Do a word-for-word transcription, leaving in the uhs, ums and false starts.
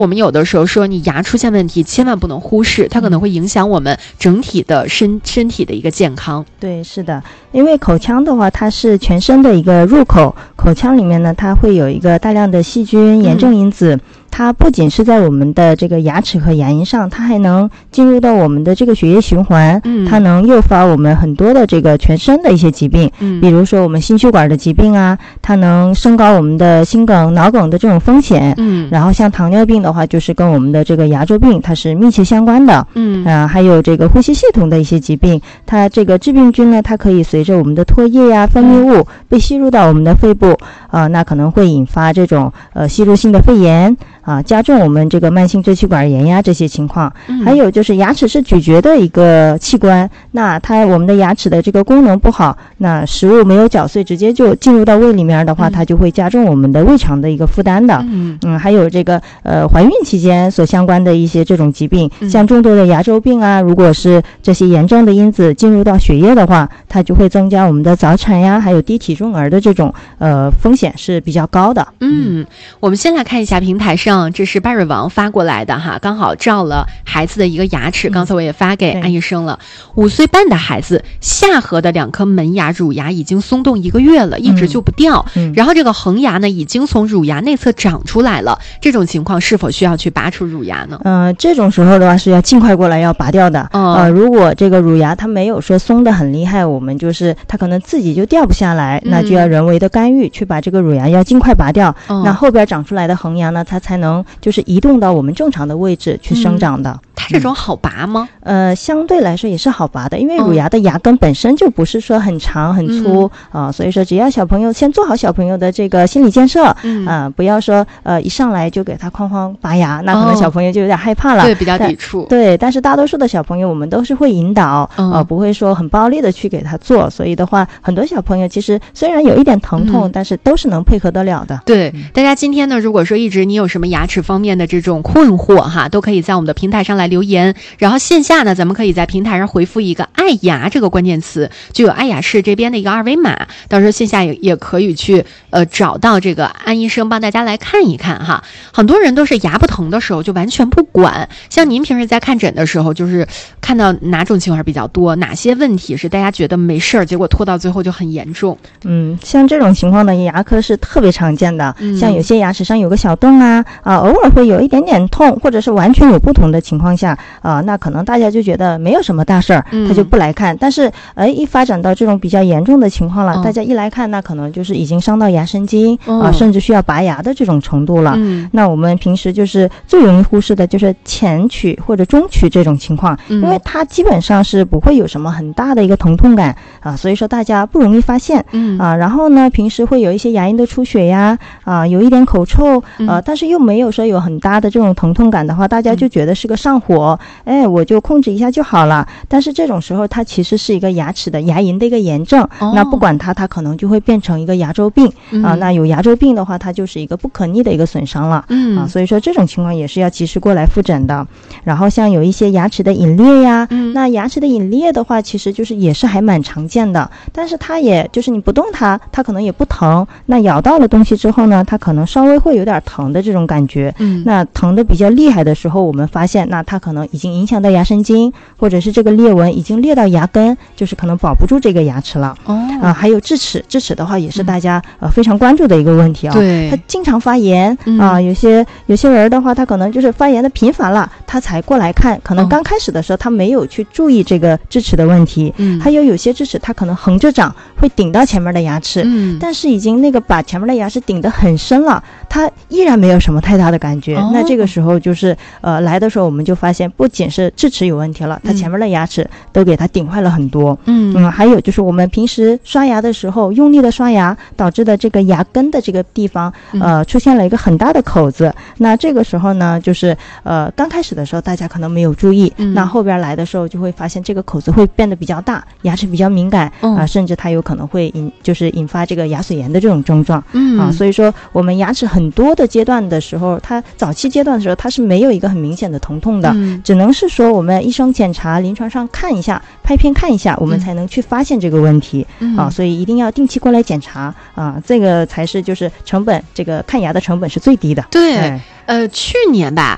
我们有的时候说你牙出现问题千万不能忽视，它可能会影响我们整体的身身体的一个健康。 对，是的，因为口腔的话它是全身的一个入口，口腔里面呢它会有一个大量的细菌炎症因子、嗯，它不仅是在我们的这个牙齿和牙龈上，它还能进入到我们的这个血液循环，嗯，它能诱发我们很多的这个全身的一些疾病，嗯，比如说我们心血管的疾病啊，它能升高我们的心梗、脑梗的这种风险，嗯，然后像糖尿病的话，就是跟我们的这个牙周病它是密切相关的，嗯，啊，还有这个呼吸系统的一些疾病，它这个致病菌呢，它可以随着我们的唾液呀、分泌物被吸入到我们的肺部，啊，那可能会引发这种呃吸入性的肺炎。啊，加重我们这个慢性支气管炎呀这些情况、嗯、还有就是牙齿是咀嚼的一个器官，那它我们的牙齿的这个功能不好，那食物没有搅碎直接就进入到胃里面的话、嗯、它就会加重我们的胃肠的一个负担的。嗯嗯，还有这个呃怀孕期间所相关的一些这种疾病、嗯、像重度的牙周病啊，如果是这些炎症的因子进入到血液的话，它就会增加我们的早产呀还有低体重儿的这种呃风险是比较高的。 嗯，我们先来看一下平台上，这是巴瑞王发过来的哈，刚好照了孩子的一个牙齿，刚才我也发给安医生了。五岁半的孩子下颌的两颗门牙乳牙已经松动一个月了，一直就不掉、嗯、然后这个恒牙呢已经从乳牙内侧长出来了，这种情况是否需要去拔除乳牙呢？ 呃，这种时候的话是要尽快过来要拔掉的、哦、呃，如果这个乳牙它没有说松得很厉害，我们就是它可能自己就掉不下来、嗯、那就要人为的干预去把这个乳牙要尽快拔掉、哦、那后边长出来的恒牙呢它才能就是移动到我们正常的位置去生长的、嗯、 它这种好拔吗？ 呃，相对来说也是好拔的，因为乳牙的牙根本身就不是说很长很粗啊、嗯呃，所以说只要小朋友先做好小朋友的这个心理建设啊、嗯呃，不要说呃一上来就给他哐哐拔牙，那可能小朋友就有点害怕了，哦、 对，比较抵触。 对，但是大多数的小朋友我们都是会引导，嗯、呃，不会说很暴力的去给他做，所以的话，很多小朋友其实虽然有一点疼痛，嗯、但是都是能配合得了的。 对，大家今天呢，如果说一直你有什么牙齿方面的这种困惑哈，都可以在我们的平台上来留言，然后线下呢，咱们可以在平台上回复一个爱牙这个关键词，就有爱雅仕这边的一个二维码，到时候线下也也可以去呃找到这个安医生帮大家来看一看哈。很多人都是牙不疼的时候就完全不管，像您平时在看诊的时候，就是看到哪种情况比较多，哪些问题是大家觉得没事儿，结果拖到最后就很严重？ 嗯，像这种情况呢，牙科是特别常见的，嗯、像有些牙齿上有个小洞啊，啊，偶尔会有一点点痛，或者是完全有不同的情况下啊，那可能大家就觉得没有什么大事儿，他就不来看。嗯、但是，哎，一发展到这种比较严重的情况了，嗯、大家一来看，那可能就是已经伤到牙神经、嗯、啊，甚至需要拔牙的这种程度了。嗯、那我们平时就是最容易忽视的就是前龋或者中龋这种情况，嗯、因为它基本上是不会有什么很大的一个疼痛感啊，所以说大家不容易发现。嗯啊，然后呢，平时会有一些牙龈的出血呀，啊，有一点口臭，呃、啊，但是又没有说有很大的这种疼痛感的话，大家就觉得是个上火，哎，我就控制一下就好了。但是这种时候，它其实是一个牙齿的牙龈的一个炎症，哦、那不管它，它可能就会变成一个牙周病、嗯、啊。那有牙周病的话，它就是一个不可逆的一个损伤了，嗯啊。所以说这种情况也是要及时过来复诊的。然后像有一些牙齿的隐裂呀，嗯、那牙齿的隐裂的话，其实就是也是还蛮常见的，但是它也就是你不动它，它可能也不疼。那咬到了东西之后呢，它可能稍微会有点疼的这种感觉。嗯，那疼的比较厉害的时候，我们发现那它可能已经影响到牙神经，或者是这个裂纹已经裂到牙根，就是可能保不住这个牙齿了。哦，啊，还有智齿，智齿的话也是大家、嗯、呃非常关注的一个问题啊。对，它经常发炎、嗯、啊，有些有些人的话，他可能就是发炎的频繁了，他才过来看，可能刚开始的时候他没有去注意这个智齿的问题。嗯，还有有些智齿它可能横着长，会顶到前面的牙齿。嗯，但是已经那个把前面的牙齿顶得很深了，它依然没有什么太大的感觉。哦、那这个时候就是呃来的时候我们就发现，不仅是智齿有问题了，它前面的牙齿都给它顶坏了很多。嗯嗯，还有就是我们平时刷牙的时候用力的刷牙，导致的这个牙根的这个地方呃出现了一个很大的口子。那这个时候呢，就是呃刚开始的时候大家可能没有注意，嗯、那后边来的时候就会发现这个口子会变得比较大，牙齿比较敏感啊、嗯呃，甚至它有可能会引就是引发这个牙髓炎的这种症状。嗯啊，所以说我们牙齿很多的阶段的时候，它早期阶段的时候它是没有一个很明显的疼痛的，嗯、只能是说我们医生检查临床上看一下，拍片看一下，我们才能去发现这个问题。嗯、啊，所以一定要定期过来检查啊，这个才是就是成本，这个看牙的成本是最低的。 对。哎呃，去年吧，